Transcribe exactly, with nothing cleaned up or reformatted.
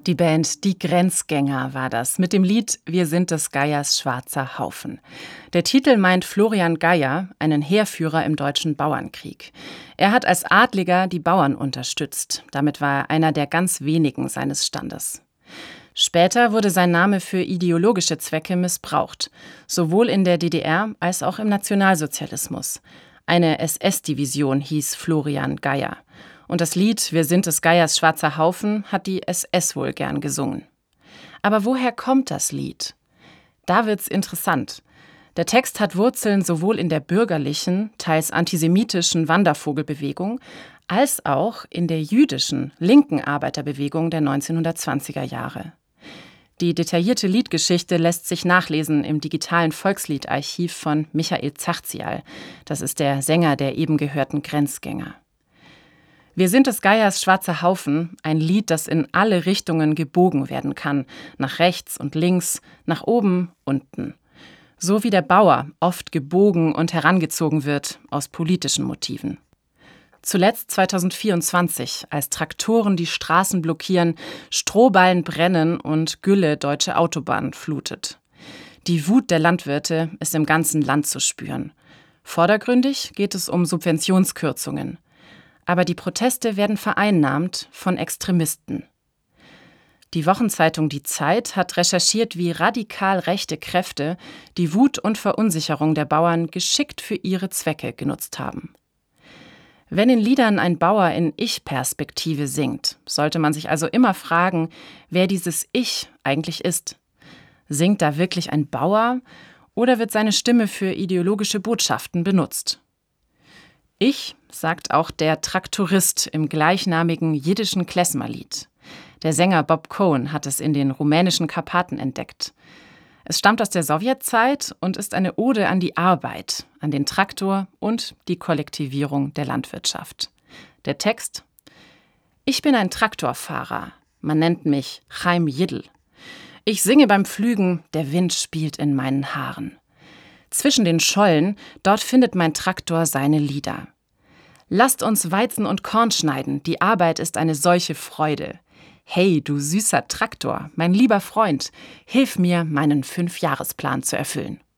Die Band Die Grenzgänger war das mit dem Lied »Wir sind des Geiers schwarzer Haufen«. Der Titel meint Florian Geyer, einen Heerführer im Deutschen Bauernkrieg. Er hat als Adliger die Bauern unterstützt. Damit war er einer der ganz wenigen seines Standes. Später wurde sein Name für ideologische Zwecke missbraucht, sowohl in der D D R als auch im Nationalsozialismus. Eine S S-Division hieß Florian Geyer. Und das Lied »Wir sind des Geiers schwarzer Haufen« hat die S S wohl gern gesungen. Aber woher kommt das Lied? Da wird's interessant. Der Text hat Wurzeln sowohl in der bürgerlichen, teils antisemitischen Wandervogelbewegung, als auch in der jüdischen, linken Arbeiterbewegung der neunzehnhundertzwanziger Jahre. Die detaillierte Liedgeschichte lässt sich nachlesen im digitalen Volksliedarchiv von Michael Zachzial. Das ist der Sänger der eben gehörten Grenzgänger. »Wir sind des Geiers schwarzer Haufen«, ein Lied, das in alle Richtungen gebogen werden kann, nach rechts und links, nach oben, unten. So wie der Bauer oft gebogen und herangezogen wird aus politischen Motiven. Zuletzt zweitausendvierundzwanzig, als Traktoren die Straßen blockieren, Strohballen brennen und Gülle deutsche Autobahnen flutet. Die Wut der Landwirte ist im ganzen Land zu spüren. Vordergründig geht es um Subventionskürzungen. Aber die Proteste werden vereinnahmt von Extremisten. Die Wochenzeitung Die Zeit hat recherchiert, wie radikal rechte Kräfte die Wut und Verunsicherung der Bauern geschickt für ihre Zwecke genutzt haben. Wenn in Liedern ein Bauer in Ich-Perspektive singt, sollte man sich also immer fragen, wer dieses Ich eigentlich ist. Singt da wirklich ein Bauer oder wird seine Stimme für ideologische Botschaften benutzt? Ich, sagt auch der Traktorist im gleichnamigen jiddischen Klezmerlied. Der Sänger Bob Cohen hat es in den rumänischen Karpaten entdeckt. Es stammt aus der Sowjetzeit und ist eine Ode an die Arbeit, an den Traktor und die Kollektivierung der Landwirtschaft. Der Text: Ich bin ein Traktorfahrer, man nennt mich Chaim Jiddel. Ich singe beim Pflügen, der Wind spielt in meinen Haaren. Zwischen den Schollen, dort findet mein Traktor seine Lieder. Lasst uns Weizen und Korn schneiden, die Arbeit ist eine solche Freude. Hey, du süßer Traktor, mein lieber Freund, hilf mir, meinen Fünfjahresplan zu erfüllen.